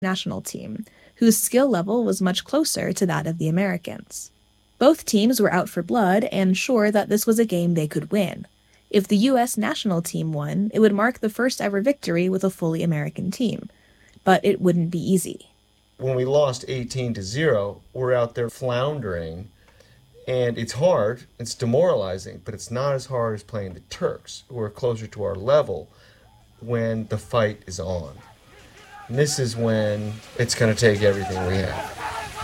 national team, whose skill level was much closer to that of the Americans. Both teams were out for blood and sure that this was a game they could win. If the U.S. national team won, it would mark the first ever victory with a fully American team. But it wouldn't be easy. When we lost 18-0, we're out there floundering, and it's hard, it's demoralizing, but it's not as hard as playing the Turks, who are closer to our level when the fight is on. And this is when it's going to take everything we have.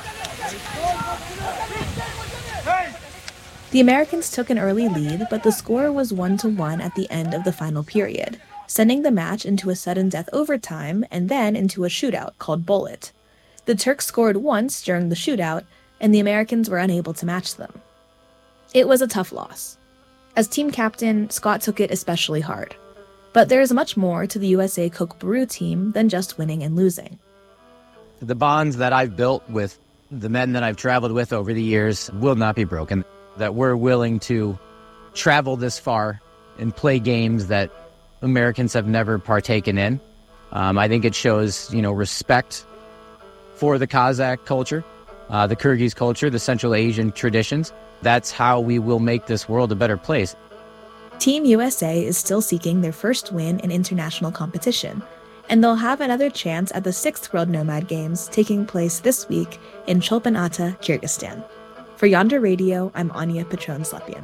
The Americans took an early lead, but the score was 1-1 at the end of the final period, sending the match into a sudden-death overtime and then into a shootout called Bullet. The Turks scored once during the shootout, and the Americans were unable to match them. It was a tough loss. As team captain, Scott took it especially hard. But there is much more to the USA Kookaburra team than just winning and losing. The bonds that I've built with the men that I've traveled with over the years will not be broken. That we're willing to travel this far and play games that Americans have never partaken in. I think it shows, respect for the Kazakh culture, the Kyrgyz culture, the Central Asian traditions. That's how we will make this world a better place. Team USA is still seeking their first win in international competition, and they'll have another chance at the 6th World Nomad Games taking place this week in Cholpan-Ata, Kyrgyzstan. For Yonder Radio, I'm Anya Patron-Slepian.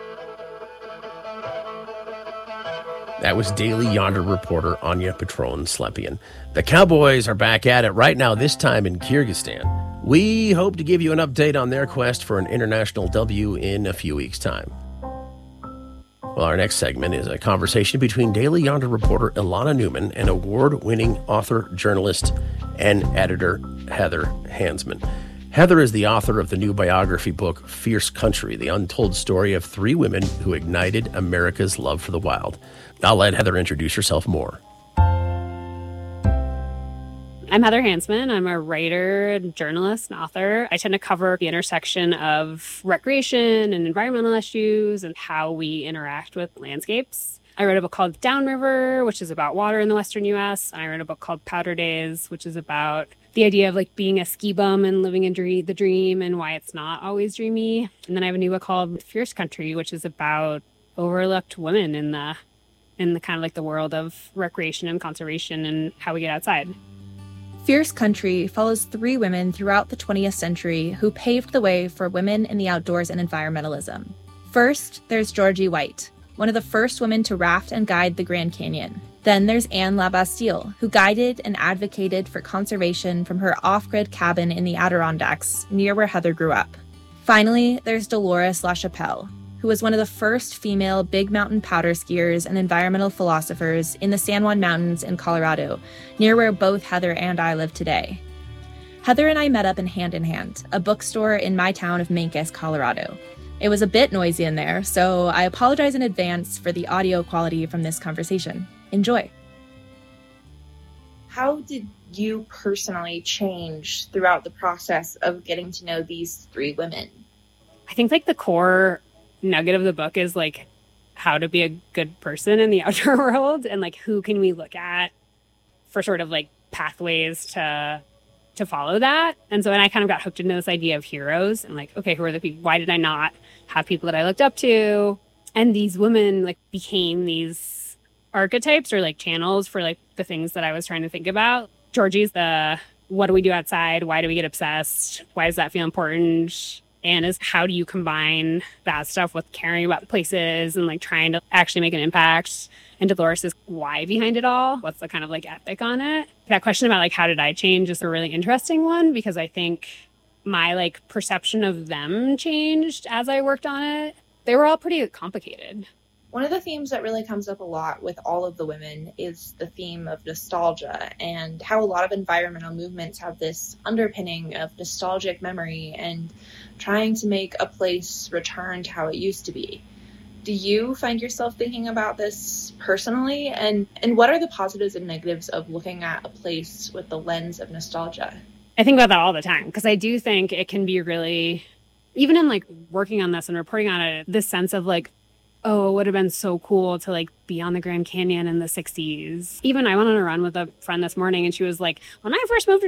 That was Daily Yonder reporter Anya Patron-Slepian. The Cowboys are back at it right now, this time in Kyrgyzstan. We hope to give you an update on their quest for an international W in a few weeks' time. Well, our next segment is a conversation between Daily Yonder reporter Ilana Newman and award-winning author, journalist, and editor Heather Hansman. Heather is the author of the new biography book, Fierce Country, the untold story of 3 women who ignited America's love for the wild. I'll let Heather introduce herself more. I'm Heather Hansman. I'm a writer, journalist, and author. I tend to cover the intersection of recreation and environmental issues and how we interact with landscapes. I wrote a book called Downriver, which is about water in the western U.S. And I wrote a book called Powder Days, which is about the idea of being a ski bum and living the dream and why it's not always dreamy. And then I have a new book called Fierce Country, which is about overlooked women in the kind of the world of recreation and conservation and how we get outside. Fierce Country follows 3 women throughout the 20th century who paved the way for women in the outdoors and environmentalism. First, there's Georgie White, one of the first women to raft and guide the Grand Canyon. Then there's Anne LaBastille, who guided and advocated for conservation from her off-grid cabin in the Adirondacks, near where Heather grew up. Finally, there's Dolores LaChapelle, who was one of the first female big mountain powder skiers and environmental philosophers in the San Juan Mountains in Colorado, near where both Heather and I live today. Heather and I met up in Hand, a bookstore in my town of Mencos, Colorado. It was a bit noisy in there, so I apologize in advance for the audio quality from this conversation. Enjoy. How did you personally change throughout the process of getting to know these 3 women? I think the core nugget of the book is how to be a good person in the outdoor world and who can we look at for sort of pathways to follow that. And I kind of got hooked into this idea of heroes and okay, who are the people? Why did I not have people that I looked up to? And these women became these archetypes or channels for the things that I was trying to think about. Georgie's the what do we do outside? Why do we get obsessed? Why does that feel important? And is how do you combine that stuff with caring about places and trying to actually make an impact? And Dolores is why behind it all. What's the kind of ethic on it? That question about how did I change is a really interesting one because I think my perception of them changed as I worked on it. They were all pretty complicated. One of the themes that really comes up a lot with all of the women is the theme of nostalgia and how a lot of environmental movements have this underpinning of nostalgic memory and trying to make a place return to how it used to be. Do you find yourself thinking about this personally? And what are the positives and negatives of looking at a place with the lens of nostalgia? I think about that all the time because I do think it can be really, even in working on this and reporting on it, this sense of oh, it would have been so cool to like be on the Grand Canyon in the 60s. Even I went on a run with a friend this morning and she was like, when I first moved to